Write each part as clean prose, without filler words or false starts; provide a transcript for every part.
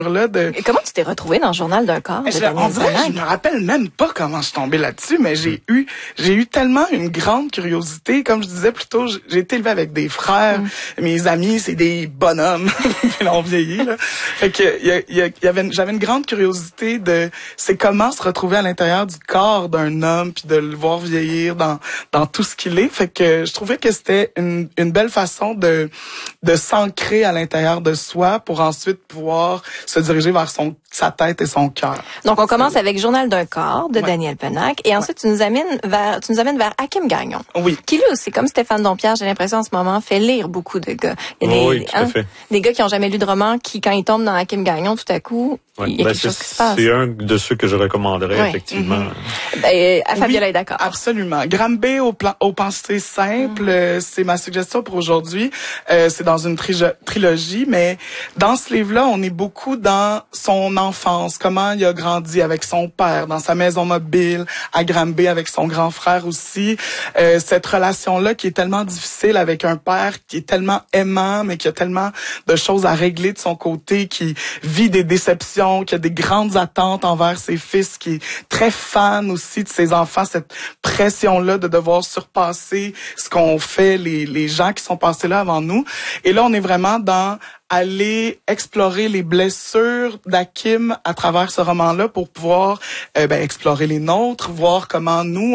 là de... Et comment tu t'es retrouvée dans le journal d'un corps? On dirait, je me rappelle même pas comment je suis tombée là-dessus, mais j'ai eu tellement une grande curiosité. Comme je disais plus tôt, j'ai été élevée avec des frères. Mes amis, c'est des bonhommes. Ils ont vieilli, là. Fait que, j'avais une grande curiosité de, c'est comment se retrouver à l'intérieur du corps d'un homme puis de le voir vieillir dans tout ce qu'il est. Fait que je trouvais que c'était une belle façon de s'ancrer à l'intérieur de soi pour ensuite pouvoir se diriger vers sa tête et son cœur. Donc, on commence avec Journal d'un corps de Daniel Pennac et ensuite tu nous amènes vers Hakim Gagnon. Oui. Qui lui aussi, comme Stéphane Dompierre, j'ai l'impression en ce moment, fait lire beaucoup de gars. Il y a oui, tout à fait. Des gars qui ont jamais lu de roman, qui, quand ils tombent dans Hakim Gagnon, tout à coup, il y a quelque chose qui se passe. C'est un de ceux que je recommanderais, effectivement. Fabiola est d'accord. Absolument. Granby aux pensées simples, c'est ma suggestion pour aujourd'hui. C'est dans une trilogie, mais dans ce livre-là, on est beaucoup dans son enfance, comment il a grandi avec son père, dans sa maison mobile, à Granby avec son grand frère aussi. Cette relation-là qui est tellement difficile avec un père qui est tellement aimant, mais qui a tellement de choses à régler de son côté, qui vit des déceptions, qui a des grandes attentes envers ses fils, qui est très fan aussi de ses enfants, cette pression-là de devoir surpasser ce qu'ont fait les gens qui sont passés là avant nous. Et là, on est vraiment dans aller explorer les blessures d'Hakim à travers ce roman-là pour pouvoir explorer les nôtres, voir comment nous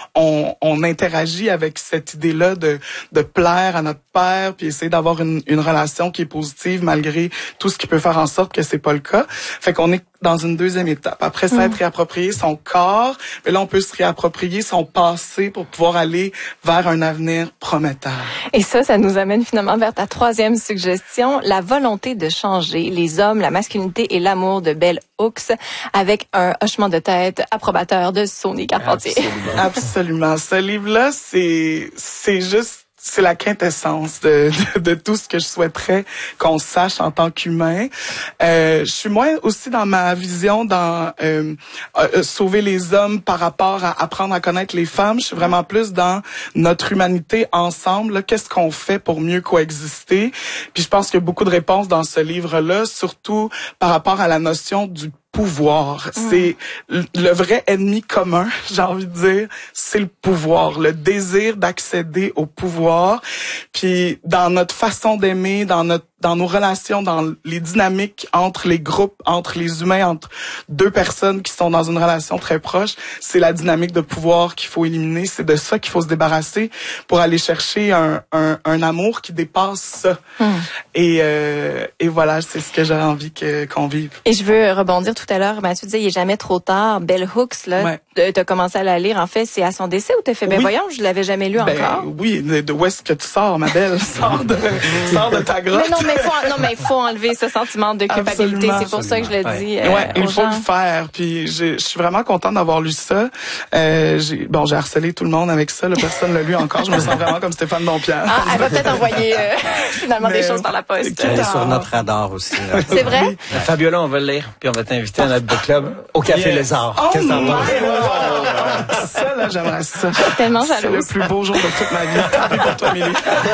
on interagit avec cette idée-là de plaire à notre père, puis essayer d'avoir une relation qui est positive malgré tout ce qui peut faire en sorte que c'est pas le cas. Fait qu'on est dans une deuxième étape. Après ça, être réapproprié son corps, mais là on peut se réapproprier son passé pour pouvoir aller vers un avenir prometteur. Et ça nous amène finalement vers ta troisième suggestion, la volonté de changer les hommes, la masculinité et l'amour de Bell Hooks, avec un hochement de tête approbateur de Sony Carpentier. Absolument. Ce livre-là, c'est la quintessence de tout ce que je souhaiterais qu'on sache en tant qu'humain. Je suis moins aussi dans ma vision dans sauver les hommes par rapport à apprendre à connaître les femmes. Je suis vraiment plus dans notre humanité ensemble. Là, qu'est-ce qu'on fait pour mieux coexister? Puis je pense qu'il y a beaucoup de réponses dans ce livre-là, surtout par rapport à la notion du pouvoir. C'est le vrai ennemi commun, j'ai envie de dire, c'est le pouvoir, le désir d'accéder au pouvoir. Puis dans notre façon d'aimer, dans nos relations, dans les dynamiques entre les groupes, entre les humains, entre deux personnes qui sont dans une relation très proche, c'est la dynamique de pouvoir qu'il faut éliminer. C'est de ça qu'il faut se débarrasser pour aller chercher un amour qui dépasse ça. Et voilà, c'est ce que j'aurais envie qu'on vive. Et je veux rebondir tout à l'heure, Mathieu disait, il est jamais trop tard. Bell Hooks, là, t'as commencé à la lire, en fait, c'est à son décès ou t'as fait, voyons, je l'avais jamais lu encore. Oui, de où est-ce que tu sors, ma belle? Sors de ta grotte. Mais il faut enlever ce sentiment de culpabilité. Absolument. C'est pour ça que je le dis. Il faut le faire. Puis je suis vraiment contente d'avoir lu ça. J'ai harcelé tout le monde avec ça. Là, personne l'a lu encore. Je me sens vraiment comme Stéphane Dompierre. Elle va peut-être envoyer finalement des choses par la poste. Elle est sur notre radar aussi. Là. C'est vrai? Oui. Fabiola, on va le lire, puis on va t'inviter à notre book club au Café Lézard. Oh qu'est-ce que t'en penses? Ça, là, j'aimerais ça. Je suis tellement jalouse. C'est le plus beau jour de toute ma vie. Tant pis pour toi, Mélie.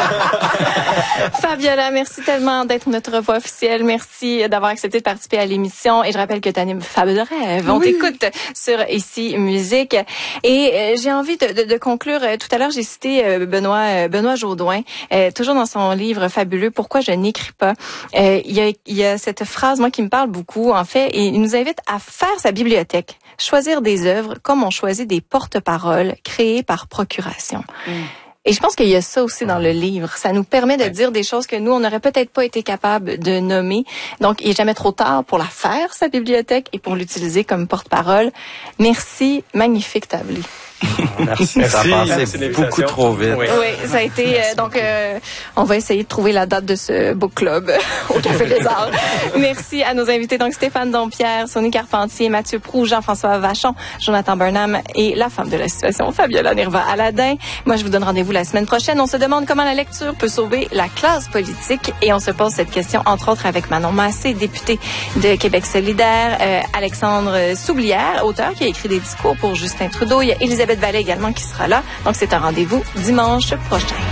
Fabiola, merci tellement d'être notre voix officielle. Merci d'avoir accepté de participer à l'émission. Et je rappelle que tu animes Fab de rêve. On t'écoute sur Ici Musique. Et j'ai envie de conclure. Tout à l'heure, j'ai cité Benoît Jaudoin, toujours dans son livre fabuleux « Pourquoi je n'écris pas ». Il y a cette phrase, moi, qui me parle beaucoup, en fait, et il nous invite à faire sa bibliothèque, choisir des œuvres comme on choisit des porte-paroles créées par procuration. Et je pense qu'il y a ça aussi dans le livre. Ça nous permet de dire des choses que nous, on n'aurait peut-être pas été capable de nommer. Donc, il n'est jamais trop tard pour la faire, sa bibliothèque, et pour l'utiliser comme porte-parole. Merci, magnifique tablé. Merci. Ça a passé beaucoup trop vite. Oui, ça a été... on va essayer de trouver la date de ce book club au Café des Arts. Merci à nos invités, donc Stéphane Dompierre, Sony Carpentier, Mathieu Proulx, Jean-François Vachon, Jonathan Burnham et la femme de la situation, Fabiola Nirva-Aladin. Moi, je vous donne rendez-vous la semaine prochaine. On se demande comment la lecture peut sauver la classe politique et on se pose cette question, entre autres, avec Manon Massé, députée de Québec solidaire, Alexandre Soublière, auteur qui a écrit des discours pour Justin Trudeau. Il y a Elisabeth Vallée également qui sera là. Donc, c'est un rendez-vous dimanche prochain.